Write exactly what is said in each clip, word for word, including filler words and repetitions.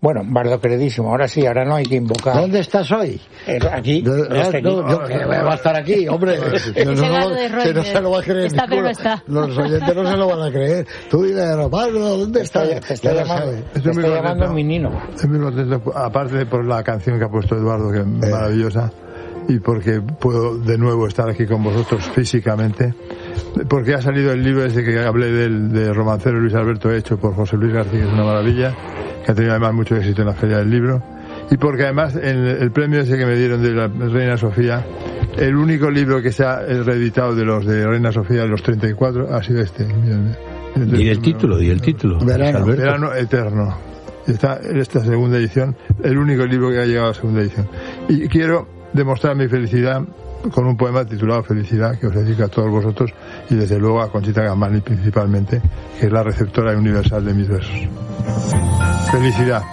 Bueno, Bardo queridísimo, ahora sí, ahora no hay que invocar. ¿Dónde estás hoy? Eh, aquí, No, este no, aquí. yo, que va a estar aquí, hombre. Que no, no, no, que no se lo va a creer está, ninguno. pero está. Los oyentes no se lo van a creer. Tú dile, Bardo, ¿dónde estás? Te estoy llamando, te estoy llamando mi Nino. Es muy contento, aparte por la canción que ha puesto Eduardo, que es Eh. maravillosa, y porque puedo de nuevo estar aquí con vosotros físicamente, porque ha salido el libro ese que hablé del de Romancero Luis Alberto, hecho por José Luis García, que es una maravilla, que ha tenido además mucho éxito en la Feria del Libro, y porque además en el premio ese que me dieron de la Reina Sofía, el único libro que se ha reeditado de los de Reina Sofía, de los treinta y cuatro, ha sido este. Y el título, y el título. Verano. Verano Eterno. Está en esta segunda edición, el único libro que ha llegado a la segunda edición. Y quiero demostrar mi felicidad con un poema titulado Felicidad, que os dedico a todos vosotros y desde luego a Conchita Gamani principalmente, que es la receptora universal de mis versos. Felicidad.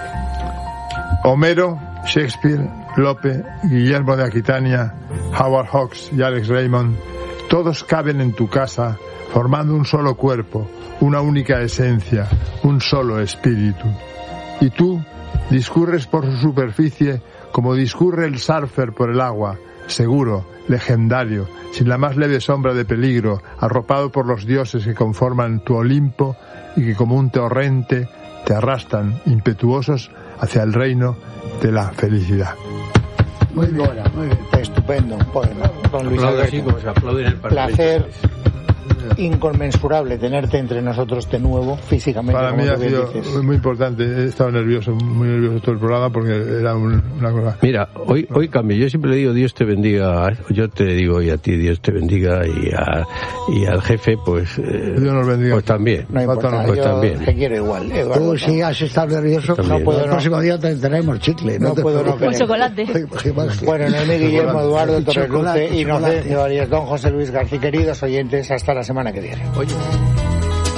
Homero, Shakespeare, Lope, Guillermo de Aquitania, Howard Hawks y Alex Raymond, todos caben en tu casa formando un solo cuerpo, una única esencia, un solo espíritu. Y tú discurres por su superficie como discurre el surfer por el agua, seguro, legendario, sin la más leve sombra de peligro, arropado por los dioses que conforman tu Olimpo y que como un torrente te arrastran impetuosos hacia el reino de la felicidad. Muy bien, muy bien. Estupendo poema, don Luis Aplaude así Alberto. como se aplaude en el Parlamento. Placer inconmensurable tenerte entre nosotros de nuevo, físicamente. Para como mí tú ha bien sido dices. muy importante. He estado nervioso, muy nervioso todo el programa porque era un- una cosa. Mira, hoy hoy cambio. Yo siempre le digo Dios te bendiga. Yo te digo y a ti Dios te bendiga y a, y al jefe pues eh, Dios nos bendiga. pues también. No importa, pues yo también. te quiero igual, Eduardo. Tú si has estado nervioso, También. no puedo, el próximo día te tenemos chicle. No te puedo no preocupes. Con chocolate. Bueno, Noemí Guillermo, Eduardo Chocolate, Torreluce, chocolate. Inocencio Arias, don José Luis García, queridos oyentes, hasta la semana que viene. Oye.